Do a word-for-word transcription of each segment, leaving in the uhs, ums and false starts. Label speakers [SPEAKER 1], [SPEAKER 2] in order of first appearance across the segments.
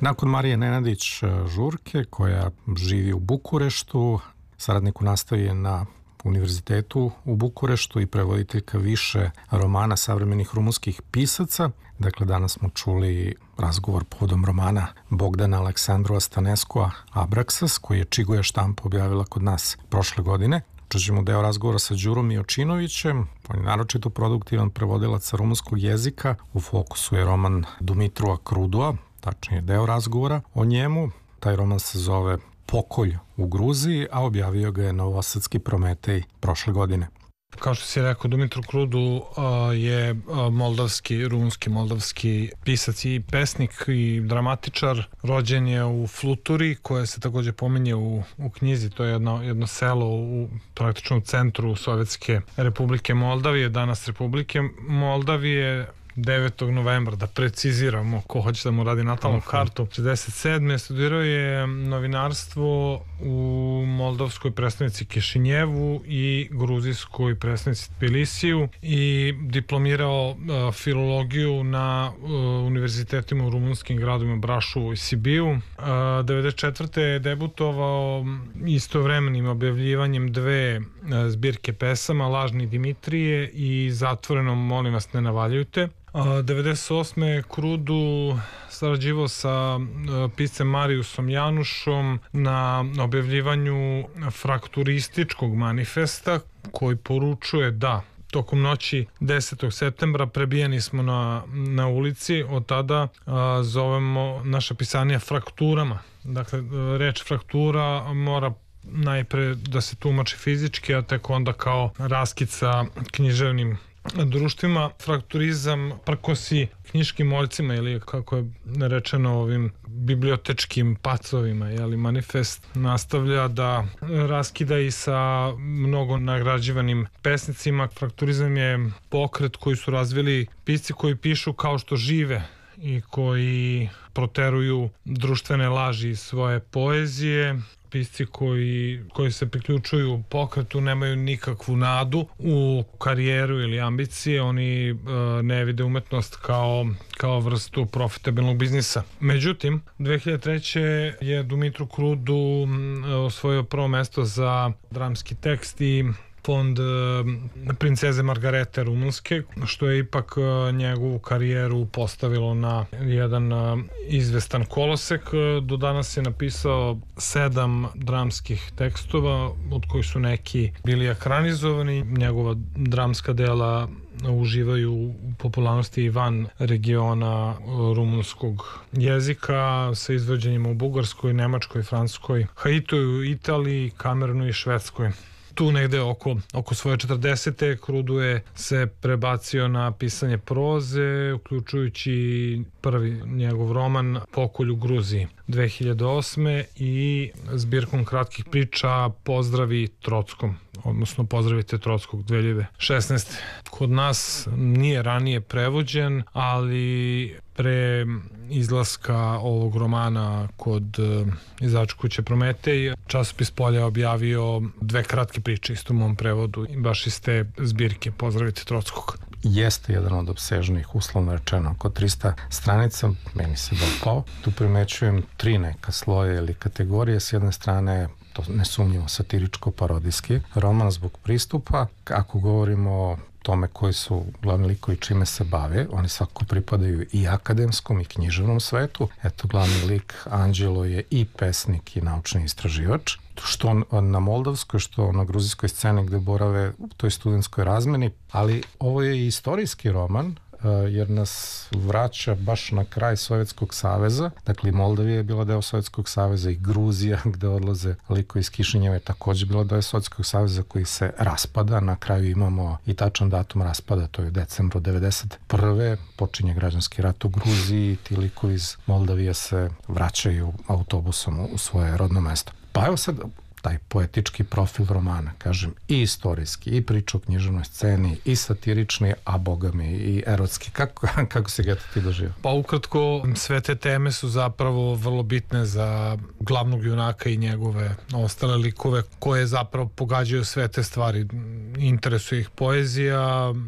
[SPEAKER 1] Nakon Marije Nenadić-Žurke, koja živi u Bukureštu, saradnik u nastavi na Univerzitetu u Bukureštu i prevoditeljka više romana savremenih rumunskih pisaca. Dakle, danas smo čuli razgovor povodom romana Bogdana Aleksandrova Stanescua Abraxas, koji je Čiguja štampa objavila kod nas prošle godine. Čućemo deo razgovora sa Đurom Miočinovićem, on je naročito produktivan prevodilac rumunskog jezika. U fokusu je roman Dumitrua Krudua, tačnije deo razgovora o njemu. Taj roman se zove Pokolj u Gruziji, a objavio ga je Novosadski Prometej prošle godine.
[SPEAKER 2] Kao što si rekao, Dumitru Krudu je moldavski, rumunski moldavski pisac i pesnik i dramatičar. Rođen je u Fluturi, koje se takođe pominje u, u knjizi. To je jedno, jedno selo u praktično u centru Sovjetske Republike Moldavije, danas Republike Moldavije. devetog novembra, da preciziramo ko hoće da mu radi natalnu uh-huh. kartu, šezdeset sedme studirao je novinarstvo u moldavskoj predstavnici Kišinjevu i gruzijskoj predstavnici Tbilisiju i diplomirao uh, filologiju na uh, univerzitetima u rumunskim gradovima Brašu i Sibiju. Uh, devedeset četvrte je debutovao istovremenim objavljivanjem dve uh, zbirke pesama, Lažni Dimitrije i Zatvoreno molim vas ne navaljujte. devedeset osme Krudu sarađivao sa piscem Marijusom Janušom na objavljivanju frakturističkog manifesta koji poručuje da tokom noći desetog septembra prebijeni smo na, na ulici, od tada a, zovemo naša pisanja frakturama. Dakle, reč fraktura mora najpre da se tumači fizički, a tek onda kao raskid sa književnim društvima. Frakturizam prkosi knjiškim moljcima ili kako je rečeno ovim bibliotečkim pacovima, jeli, manifest nastavlja da raskida i sa mnogo nagrađivanim pesnicima. Frakturizam je pokret koji su razvili pisci koji pišu kao što žive i koji proteruju društvene laži iz svoje poezije. Pisci koji, koji se priključuju pokretu nemaju nikakvu nadu u karijeru ili ambicije, oni e, ne vide umetnost kao, kao vrstu profitabilnog biznisa. Međutim, dve hiljade treće je Dumitru Krudu osvojio prvo mesto za dramski tekst i fond princeze Margarete Rumunske, što je ipak njegovu karijeru postavilo na jedan izvestan kolosek. Do danas je napisao sedam dramskih tekstova, od kojih su neki bili ekranizovani. Njegova dramska dela uživaju u popularnosti i van regiona rumunskog jezika, sa izvođenjima u Bugarskoj, Nemačkoj, Francuskoj, Haitiju, Italiji, Kamerunu i Švedskoj. Tu negde oko, oko svoje četrdesete Krudu je se prebacio na pisanje proze, uključujući prvi njegov roman Pokolj u Gruziji dve hiljade osme i zbirkom kratkih priča Pozdravi Trockom, odnosno Pozdravite Trockog dve hiljade šesnaeste. Kod nas nije ranije prevođen, ali pre izlaska ovog romana kod izdavačke kuće Prometej, časopis Polja je objavio dve kratke priče isto u mom prevodu, baš iz te zbirke Pozdravite Trockog.
[SPEAKER 1] Jeste jedan od opsežnih, uslovno rečeno, oko trista stranica, meni se dopao. Tu primećujem tri neka sloje ili kategorije. S jedne strane, to nesumnjivo satiričko-parodijski roman zbog pristupa. Ako govorimo o tome koji su glavni likovi čime se bave, oni svakako pripadaju i akademskom i književnom svetu. Eto, glavni lik Anđelo je i pesnik i naučni istraživač, što na moldavskoj, što na gruzijskoj sceni gde borave u toj studentskoj razmeni, ali ovo je i istorijski roman, jer nas vraća baš na kraj Sovjetskog saveza. Dakle, Moldavija je bila deo Sovjetskog saveza i Gruzija, gde odlaze likovi iz Kišinjeva, je takođe bila deo Sovjetskog saveza koji se raspada. Na kraju imamo i tačan datum raspada, to je u decembru devedeset prve. Počinje građanski rat u Gruziji, ti likovi iz Moldavije se vraćaju autobusom u svoje rodno mesto. Pa evo sad taj poetički profil romana, kažem, i istorijski, i priča o književnoj sceni, i satirični, a boga mi i erotski. Kako, kako se ga ti doživio?
[SPEAKER 2] Pa ukratko, sve te teme su zapravo vrlo bitne za glavnog junaka i njegove ostale likove koje zapravo pogađaju sve te stvari. Interesuje ih poezija,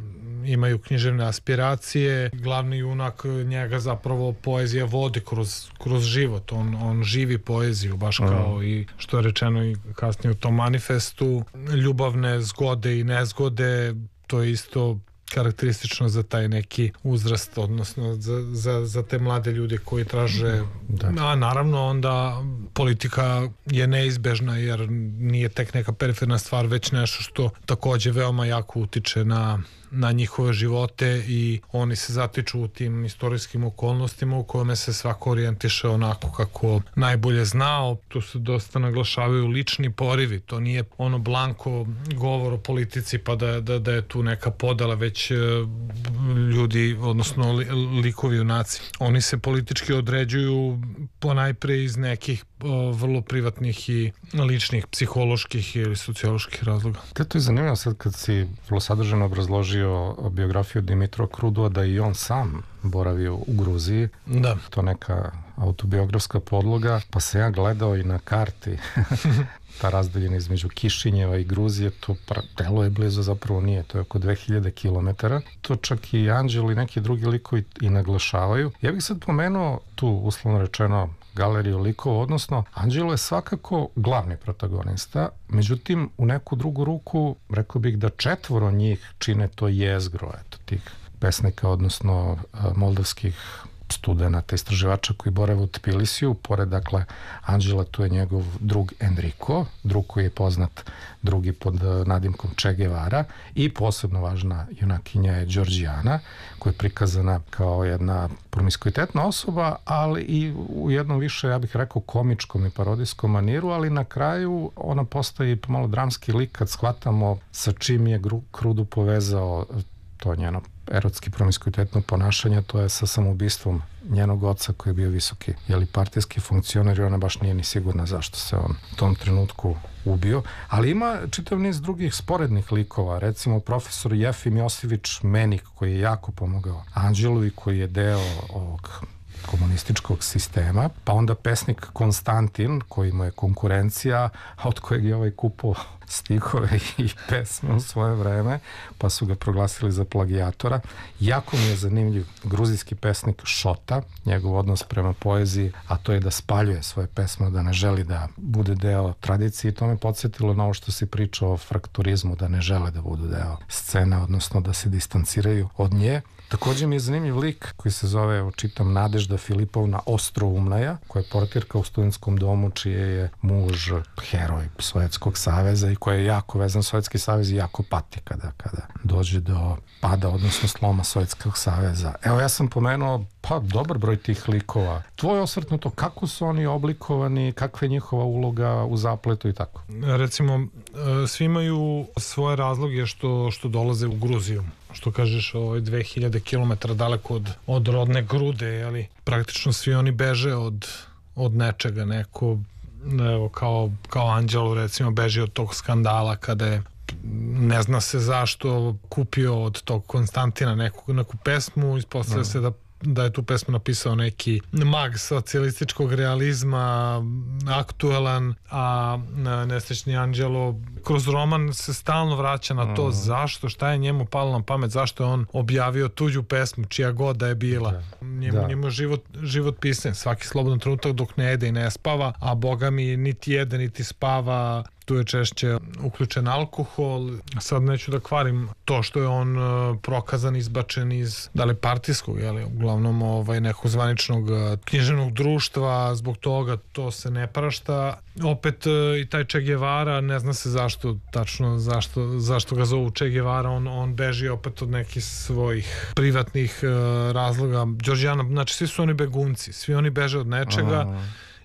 [SPEAKER 2] imaju književne aspiracije. Glavni junak, njega zapravo poezija vodi kroz, kroz život. On, on živi poeziju, baš kao mm. i što je rečeno i kasnije u tom manifestu. Ljubavne zgode i nezgode, to je isto karakteristično za taj neki uzrast, odnosno za, za, za te mlade ljude koji traže, da. A naravno onda politika je neizbežna jer nije tek neka periferna stvar, već nešto što takođe veoma jako utiče na na njihove živote i oni se zatiču u tim istorijskim okolnostima u kojome se svako orijentiše onako kako najbolje znao. Tu se dosta naglašavaju lični porivi, to nije ono blanko govor o politici pa da, da, da je tu neka podela, već ljudi, odnosno li, likovi junaci. Oni se politički određuju ponajpre iz nekih o, vrlo privatnih i ličnih, psiholoških ili socioloških razloga.
[SPEAKER 1] Te to je zanimljivo sad kad si vrlo sadržano obrazložio o biografiju Dimitrova Krudua, da i on sam boravio u Gruziji.
[SPEAKER 2] Da.
[SPEAKER 1] To neka autobiografska podloga, pa se ja gledao i na karti ta razdaljena između Kišinjeva i Gruzije, to delo je blizu, zapravo nije, to je oko dve hiljade kilometara. To čak i Anđelo i neki drugi likovi i naglašavaju. Ja bih sad pomenuo tu, uslovno rečeno, galeriju likova, odnosno Anđelo je svakako glavni protagonista, međutim u neku drugu ruku rekao bih da četvoro njih čine to jezgro, eto, tih pesnika, odnosno moldavskih studenata, istraživača koji borave u Tbilisiju. Pored, dakle, Anđela, tu je njegov drug Enrico, drug koji je poznat drugi pod nadimkom Che Guevara, i posebno važna junakinja je Đorđijana, koja je prikazana kao jedna promiskuitetna osoba, ali i u jednom više, ja bih rekao, komičkom i parodijskom maniru, ali na kraju ona postaje pomalo dramski lik kad shvatamo sa čim je Krudu povezao to njeno erotski promiskuitetno ponašanje, to je sa samoubistvom njenog oca koji je bio visoki jeli, partijski funkcioner i ona baš nije ni sigurna zašto se on u tom trenutku ubio. Ali ima čitav niz drugih sporednih likova, recimo profesor Jefim Josivić Menik koji je jako pomogao Anđelu i koji je deo ovog komunističkog sistema, pa onda pesnik Konstantin koji mu je konkurencija, a od kojeg je ovaj kupo stihove i pesme u svoje vreme, pa su ga proglasili za plagijatora. Jako mi je zanimljiv gruzijski pesnik Šota, njegov odnos prema poeziji, a to je da spaljuje svoje pesme, da ne želi da bude deo tradicije, i to me podsjetilo na ovo što si pričao o frakturizmu, da ne žele da budu deo scene, odnosno da se distanciraju od nje. Takođe mi je zanimljiv lik koji se zove, evo čitam, Nadežda Filipovna Ostroumnaja, koja je portirka u studentskom domu, čije je muž heroj Sovjetskog saveza i koja je jako vezan Sovjetski savez i jako pati kada, kada dođe do pada, odnosno sloma Sovjetskog saveza. Evo, ja sam pomenuo pa dobar broj tih likova. Tvoj osvrt na to, kako su oni oblikovani, kakva je njihova uloga u zapletu i tako?
[SPEAKER 2] Recimo, svi imaju svoje razloge što, što dolaze u Gruziju. Što kažeš, ovaj dve hiljade kilometara daleko od, od rodne Grude, jeli? Praktično svi oni beže od, od nečega, neko, evo, kao, kao Anđelo, recimo, beži od tog skandala kada je, ne zna se zašto, kupio od tog Konstantina neku, neku pesmu, ispostavlja mm. se da da je tu pesmu napisao neki mag socijalističkog realizma, aktuelan, a nesrećni Anđelo kroz roman se stalno vraća na to zašto, šta je njemu palo na pamet, zašto je on objavio tuđu pesmu, čija god da je bila. Da. Njemu, da. njemu život, život pisan, svaki slobodan trenutak dok ne jede i ne spava, a boga mi niti jede niti spava, tu je češće uključen alkohol. Sad neću da kvarim to što je on uh, prokazan, izbačen iz, da li partijskog, jeli, uglavnom ovaj, nekog zvaničnog uh, književnog društva, zbog toga to se ne prašta. Opet uh, i taj Che Guevara, ne zna se zašto tačno, zašto, zašto ga zovu Che Guevara, on, on beži opet od nekih svojih privatnih uh, razloga. Đorđijana, znači svi su oni begunci, svi oni beže od nečega. Aha.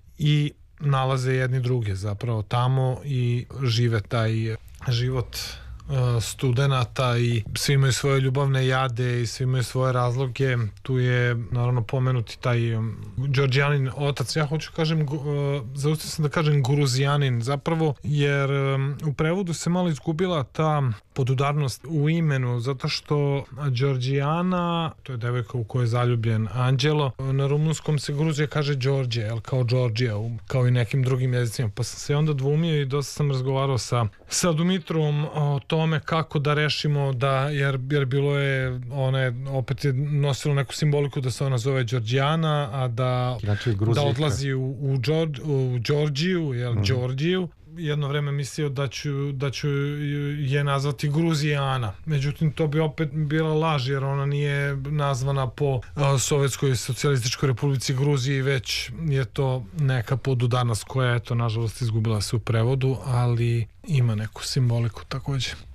[SPEAKER 2] I nalaze jedni druge zapravo tamo i žive taj život uh, studenata i svi imaju svoje ljubavne jade i svi imaju svoje razloge. Tu je naravno pomenuti taj um, Đorđijanin otac. Ja hoću kažem, uh, zaustio sam da kažem Gruzijanin zapravo, jer um, u prevodu se malo izgubila ta podudarnost u imenu, zato što Đorđijana, to je devojka u kojoj je zaljubljen Anđelo, na rumunskom se Gruzija kaže Đorđe, jel, kao Đorđija, kao i nekim drugim jezicima, pa sam se onda dvumio i dosta sam razgovarao sa, sa Dumitrovom o tome tome kako da rešimo da, jer, jer bilo je, ona je, opet je nosilo neku simboliku da se ona zove Đorđijana, a da,
[SPEAKER 1] znači,
[SPEAKER 2] da odlazi u, u, Đor, u Đorđiju, jel, mm. Đorđiju. Jedno vreme mislio da ću, da ću je nazvati Gruzijana. Međutim, to bi opet bila laž, jer ona nije nazvana po a, Sovjetskoj socijalističkoj republici Gruziji, već je to neka podudarnost koja je, to nažalost, izgubila se u prevodu, ali ima neku simboliku takođe.